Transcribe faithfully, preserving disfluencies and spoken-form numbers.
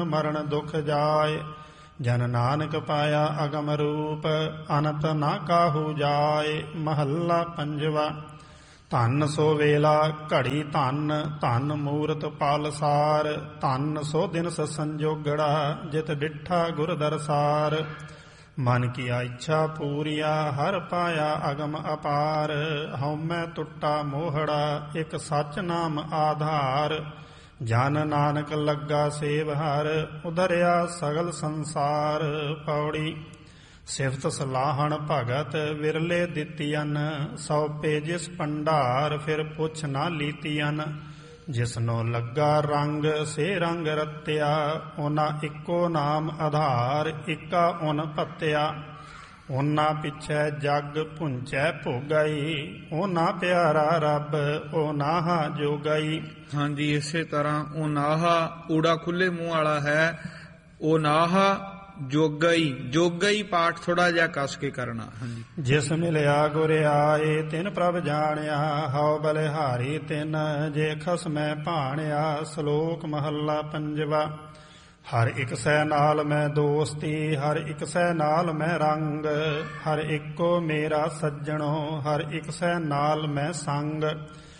ਮਰਨ ਦੁਖ ਜਾਏ। ਜਨ ਨਾਨਕ ਪਾਇਆ ਅਗਮ ਰੂਪ, ਅਨੰਤ ਨਾ ਕਾਹੂ ਜਾਏ। ਮਹੱਲਾ ਪੰਜਵਾ। ਧੰਨ ਸੋ ਵੇਲਾ ਘੜੀ ਧੰਨ, ਧੰਨ ਮੂਰਤ ਪਾਲਸਾਰ। ਧੰਨ ਸੋ ਦਿਨਸ ਸੰਜੋਗੜਾ, ਜਿਤ ਡਿਠਾ ਗੁਰ ਦਰਸਾਰ। ਮਨ ਕੀਆ ਇੱਛਾ ਪੂਰੀਆ, ਹਰ ਪਾਇਆ ਅਗਮ ਅਪਾਰ। ਹਉਮੈ ਟੁੱਟਾ ਮੋਹੜਾ, ਇੱਕ ਸੱਚ ਨਾਮ ਆਧਾਰ। ਜਨ ਨਾਨਕ ਲੱਗਾ ਸੇਵ ਹਰ, ਉਧਰਿਆ ਸਗਲ ਸੰਸਾਰ। ਪੌੜੀ। ਸਿਫਤ ਸਲਾਹਣ ਭਗਤ, ਵਿਰਲੇ ਦਿੱਤੀਅਨ। ਸੌਪੇ ਜਿਸ ਭੰਡਾਰ, ਫਿਰ ਪੁੱਛ ਨਾ ਲੀਤੀਅਨ। ਜਿਸਨੋ ਲੱਗਾ ਰੰਗ, ਸੇ ਰੰਗ ਰਤਿਆ। ਉਹਨਾਂ ਇੱਕੋ ਨਾਮ ਆਧਾਰ, ਇੱਕਾ ਉਨ ਭੱਤਿਆ। ਉਹਨਾਂ ਪਿੱਛੇ ਜਗ ਭੁੰਚੈ ਭੋਗਾਈ। ਉਹਨਾਂ ਪਿਆਰਾ ਰੱਬ, ਉਹ ਨਾਹਾ ਜੋਗਾਈ। ਹਾਂਜੀ, ਇਸੇ ਤਰ੍ਹਾਂ ਉਹ ਨਾਹਾ ਊੜਾ ਖੁੱਲੇ ਮੂੰਹ ਵਾਲਾ ਹੈ। ਉਹ ਨਾਹਾ ਜੋਗਈ, ਜੋਗਈ ਪਾਠ ਥੋੜਾ ਜਿਹਾ ਕੱਸ ਕੇ ਕਰਨਾ। ਹਾਂਜੀ। ਜਿਸ ਮਿਲਿਆ ਗੁਰ ਆਏ, ਤਿਨ ਪ੍ਰਭ ਜਾਣਿਆ। ਹਉ ਬਲਿਹਾਰੀ ਤਿਨ, ਜੇ ਖਸਮੈ ਭਾਣਿਆ। ਸ਼ਲੋਕ ਮਹੱਲਾ ਪੰਜਵਾ। ਹਰ ਇੱਕ ਸੈ ਨਾਲ ਮੈਂ ਦੋਸਤੀ, ਹਰ ਇੱਕ ਸੈ ਨਾਲ ਮੈਂ ਰੰਗ। ਹਰ ਇੱਕੋ ਮੇਰਾ ਸੱਜਣੋ, ਹਰ ਇੱਕ ਸੈ ਨਾਲ ਮੈਂ ਸੰਗ।